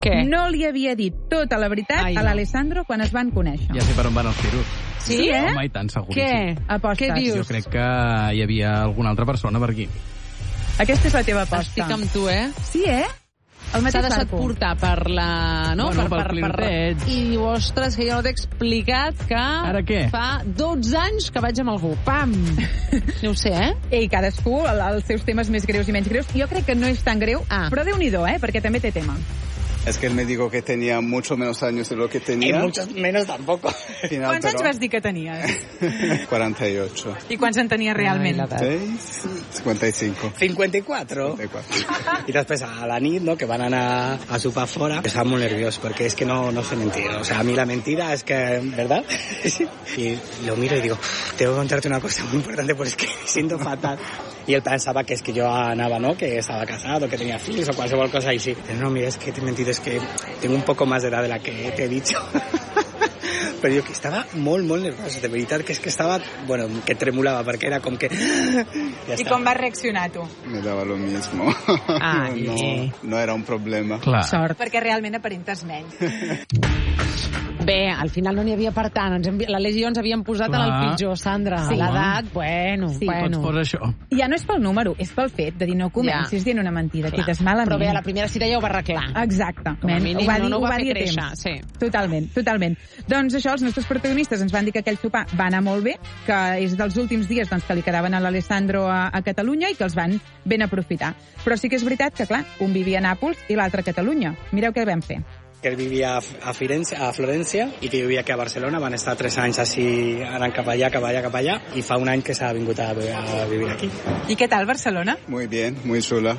Què? No li havia dit tota la veritat a l'Alessandro quan es van conèixer. Ja sé per on van els tiros. Sí, Home, i tant, seguríssim. Què? Apostes. Què dius? Jo crec que hi havia alguna altra persona per aquí. Aquesta és la teva aposta. Estic amb tu, Sí, El S'ha mateix deixat barco. portar per la... No? Bueno, pel clienteig. I diu, ostres, que jo no t'he explicat que... Ara què? Fa 12 anys que vaig amb algú. Pam! No ho sé, Ei, cadascú, els seus temes més greus i menys greus. Jo crec que no és tan greu, però Déu-n'hi-do, perquè també té tema. Es que él me dijo que tenía mucho menos años de lo que tenía. Y muchos menos tampoco. Final, Quants anys vas dir que tenies? 48. I quants en tenies realment? 6, 55. 54. 54. Y después a la nit, ¿no? Que van a sopar fora. Estaba muy nervioso porque es que no sé mentir. O sea, a mí la mentira es que, ¿verdad? Y lo miro y digo, tengo que contarte una cosa muy importante porque es que me siento fatal. Y él pensaba que es que yo anava, ¿no? Que estaba casado, que tenía filhos o cualquier cosa y sí. Pero no, mira, es que te he mentido, es que tengo un poco más de edad de la que te he dicho. Però jo que estava molt nervioso, de veritat, que és que estava, bueno, que tremolava, perquè era com que... Ja I com vas reaccionar, tu? Me daba lo mismo. No era un problema. Clar. Sort. Perquè realment aparentes menys. Bé, al final no n'hi havia per tant. La lesió ens havíem posat en el pitjor, Sandra. Sí. L'edat, bueno. Tots fos això. Ja no és pel número, és pel fet de dir no comencis dient una mentida, quedes malament. Però bé, a la primera cita ja ho va arreglar. Exacte. Com a mínim, no ho va fer dir a créixer. temps. Sí. Totalment. Doncs això, els nostres protagonistes ens van dir que aquell sopar va anar molt bé, que és dels últims dies que li quedaven a l'Alessandro a Catalunya i que els van ben aprofitar. Però sí que és veritat que, clar, un vivia a Nàpols i l'altre a Catalunya. Mireu què vam fer. Que él vivia a Florència i que jo vivia aquí a Barcelona. Van estar 3 anys així, anant cap allà, i fa un any que s'ha vingut a vivir aquí. I què tal, Barcelona? Muy bien, muy chula.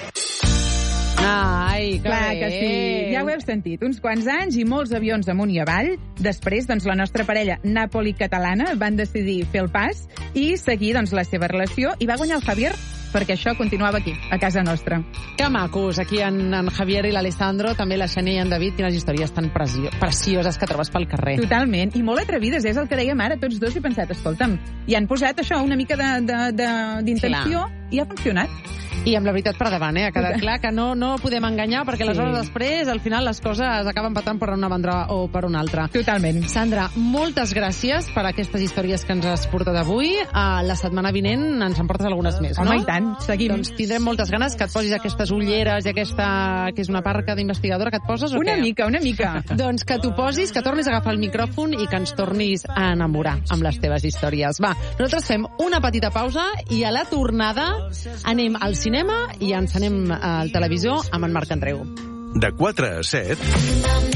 Ai, clar que sí. Ja ho heu sentit, uns quants anys i molts avions amunt i avall. Després, doncs, la nostra parella Nàpoli-catalana van decidir fer el pas i seguir, doncs, la seva relació, i va guanyar el Javier perquè això continuava aquí, a casa nostra. Que macos, aquí en Javier i l'Alessandro, també la Xènia i en David, quines històries tan precioses que trobes pel carrer. Totalment, i molt atrevides, és el que dèiem ara, tots dos, he pensat, escolta'm, i han posat això, una mica d'intenció, i ha funcionat. I amb la veritat per davant, ha quedat clar que no podem enganyar, perquè les hores després, al final, les coses acaben patant per una banda o per una altra. Totalment. Sandra, moltes gràcies per aquestes històries que ens has portat avui. La setmana vinent ens en portes algunes més, no? Home, i tant, seguim. Doncs tindrem moltes ganes que et posis aquestes ulleres i aquesta, que és una parca d'investigadora que et poses, o què? Una mica. Doncs que t'ho posis, que tornis a agafar el micròfon i que ens tornis a enamorar amb les teves històries. Va, nosaltres fem una petita pausa i a la tornada anem al cinema i ens anem al televisor amb en Marc Andreu. De 4 a 7...